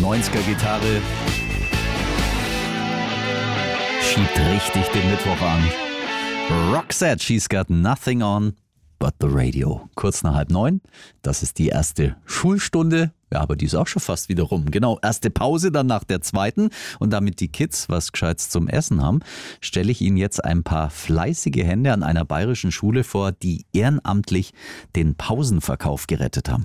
90er-Gitarre schiebt richtig den Mittwoch an. Roxette, she's got nothing on but the radio. Kurz nach 8:30, das ist die erste Schulstunde. Ja, aber die ist auch schon fast wieder rum. Genau, erste Pause dann nach der zweiten. Und damit die Kids was Gescheites zum Essen haben, stelle ich Ihnen jetzt ein paar fleißige Hände an einer bayerischen Schule vor, die ehrenamtlich den Pausenverkauf gerettet haben.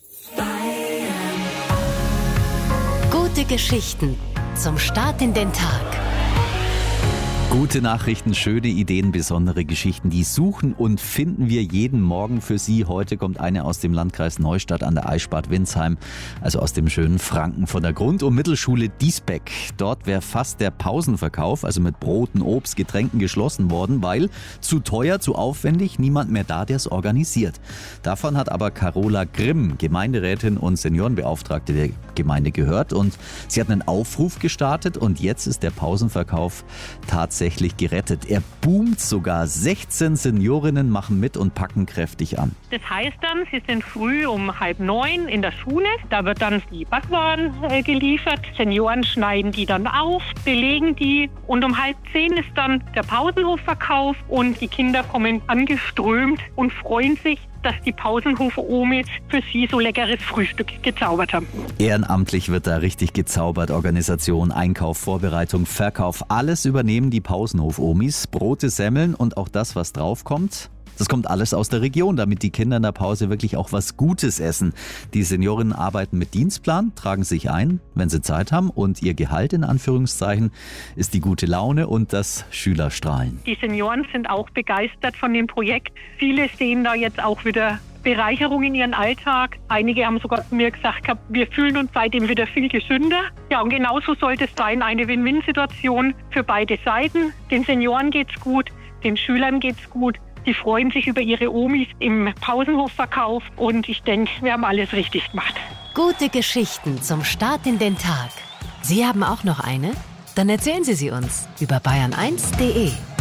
Gute Geschichten zum Start in den Tag. Gute Nachrichten, schöne Ideen, besondere Geschichten, die suchen und finden wir jeden Morgen für Sie. Heute kommt eine aus dem Landkreis Neustadt an der Eichsbad-Windsheim, also aus dem schönen Franken, von der Grund- und Mittelschule Diesbeck. Dort wäre fast der Pausenverkauf, also mit Broten, Obst, Getränken geschlossen worden, weil zu teuer, zu aufwendig, niemand mehr da, der es organisiert. Davon hat aber Carola Grimm, Gemeinderätin und Seniorenbeauftragte der Gemeinde, gehört und sie hat einen Aufruf gestartet und jetzt ist der Pausenverkauf tatsächlich gerettet. Er boomt sogar. 16 Seniorinnen machen mit und packen kräftig an. Das heißt dann, sie sind früh um 8:30 in der Schule. Da wird dann die Backwaren geliefert. Senioren schneiden die dann auf, belegen die. Und um 9:30 ist dann der Pausenhofverkauf und die Kinder kommen angeströmt und freuen sich, dass die Pausenhof-Omis für sie so leckeres Frühstück gezaubert haben. Ehrenamtlich wird da richtig gezaubert. Organisation, Einkauf, Vorbereitung, Verkauf, alles übernehmen die Pausenhof-Omis. Brote, Semmeln und auch das, was draufkommt. Das kommt alles aus der Region, damit die Kinder in der Pause wirklich auch was Gutes essen. Die Seniorinnen arbeiten mit Dienstplan, tragen sich ein, wenn sie Zeit haben, und ihr Gehalt in Anführungszeichen ist die gute Laune und das Schülerstrahlen. Die Senioren sind auch begeistert von dem Projekt. Viele sehen da jetzt auch wieder Bereicherung in ihren Alltag. Einige haben sogar zu mir gesagt, wir fühlen uns seitdem wieder viel gesünder. Ja, und genauso sollte es sein, eine Win-Win-Situation für beide Seiten. Den Senioren geht's gut, den Schülern geht's gut. Die freuen sich über ihre Omis im Pausenhofverkauf und ich denke, wir haben alles richtig gemacht. Gute Geschichten zum Start in den Tag. Sie haben auch noch eine? Dann erzählen Sie sie uns über bayern1.de.